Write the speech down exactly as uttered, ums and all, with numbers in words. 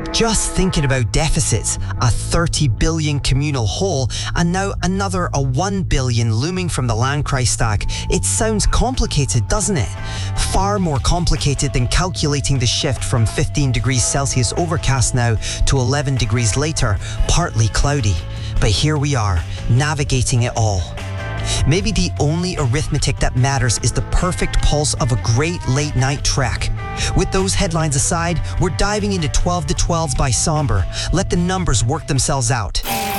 Just thinking about deficits, a thirty billion communal hole, and now another a one billion looming from the Landkreis stack. It sounds complicated, doesn't it? Far more complicated than calculating the shift from fifteen degrees Celsius overcast now to eleven degrees later, partly cloudy. But here we are, navigating it all. Maybe the only arithmetic that matters is the perfect pulse of a great late night trek. With those headlines aside, we're diving into twelve to twelves by Somber. Let the numbers work themselves out.